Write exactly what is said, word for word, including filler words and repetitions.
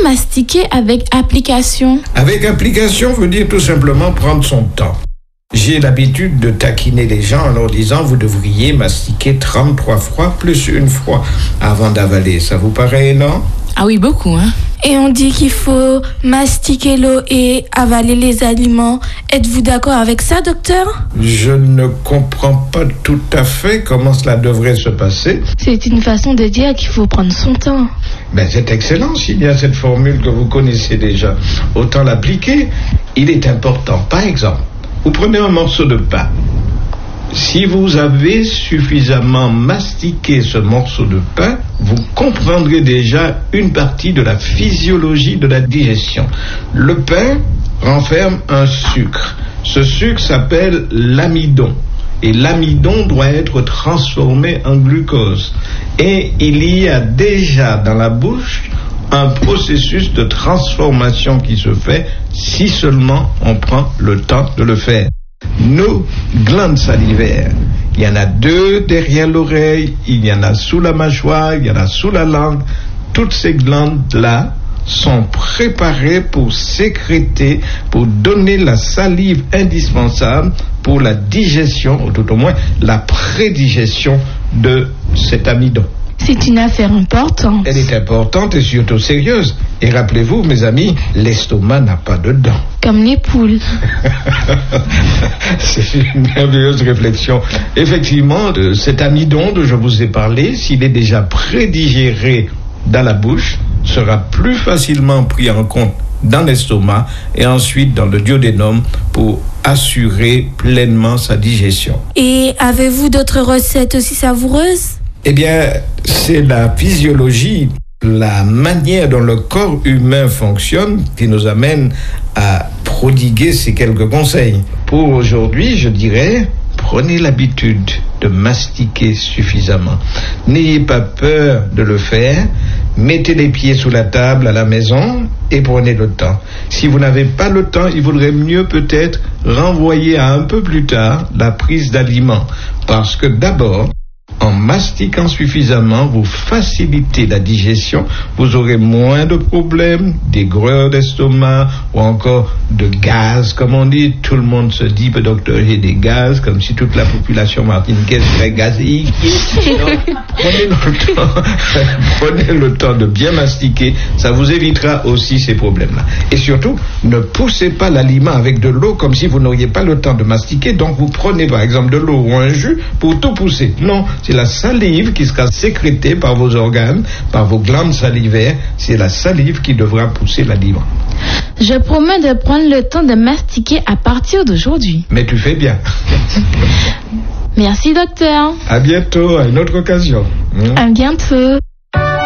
mastiquer avec application? Avec application veut dire tout simplement prendre son temps. J'ai l'habitude de taquiner les gens en leur disant vous devriez mastiquer trente-trois fois plus une fois avant d'avaler. Ça vous paraît énorme? Ah oui, beaucoup, hein. Et on dit qu'il faut mastiquer l'eau et avaler les aliments. Êtes-vous d'accord avec ça, docteur? Je ne comprends pas tout à fait comment cela devrait se passer. C'est une façon de dire qu'il faut prendre son temps. Ben, c'est excellent s'il y a cette formule que vous connaissez déjà. Autant l'appliquer. Il est important. Par exemple, vous prenez un morceau de pain. Si vous avez suffisamment mastiqué ce morceau de pain, vous comprendrez déjà une partie de la physiologie de la digestion. Le pain renferme un sucre. Ce sucre s'appelle l'amidon. Et l'amidon doit être transformé en glucose. Et il y a déjà dans la bouche un processus de transformation qui se fait si seulement on prend le temps de le faire. Nos glandes salivaires, il y en a deux derrière l'oreille, il y en a sous la mâchoire, il y en a sous la langue. Toutes ces glandes-là sont préparées pour sécréter, pour donner la salive indispensable pour la digestion, ou tout au moins la prédigestion de cet amidon. C'est une affaire importante. Elle est importante et surtout sérieuse. Et rappelez-vous, mes amis, l'estomac n'a pas de dents. Comme les poules. C'est une merveilleuse réflexion. Effectivement, de cet amidon dont je vous ai parlé, s'il est déjà prédigéré dans la bouche, sera plus facilement pris en compte dans l'estomac et ensuite dans le duodénum pour assurer pleinement sa digestion. Et avez-vous d'autres recettes aussi savoureuses? Eh bien, c'est la physiologie, la manière dont le corps humain fonctionne qui nous amène à prodiguer ces quelques conseils. Pour aujourd'hui, je dirais, prenez l'habitude de mastiquer suffisamment. N'ayez pas peur de le faire. Mettez les pieds sous la table à la maison et prenez le temps. Si vous n'avez pas le temps, il vaudrait mieux peut-être renvoyer à un peu plus tard la prise d'aliments. Parce que d'abord, en mastiquant suffisamment, vous facilitez la digestion, vous aurez moins de problèmes, d'aigreur d'estomac ou encore de gaz, comme on dit. Tout le monde se dit, bah, docteur, j'ai des gaz, comme si toute la population martiniquaise serait gazée. Donc, prenez le temps, prenez le temps de bien mastiquer, ça vous évitera aussi ces problèmes-là. Et surtout, ne poussez pas l'aliment avec de l'eau comme si vous n'auriez pas le temps de mastiquer. Donc, vous prenez par exemple de l'eau ou un jus pour tout pousser. Non, c'est la salive qui sera sécrétée par vos organes, par vos glandes salivaires. C'est la salive qui devra pousser l'aliment. Je promets de prendre le temps de mastiquer à partir d'aujourd'hui. Mais tu fais bien. Merci, docteur. À bientôt, à une autre occasion. À bientôt.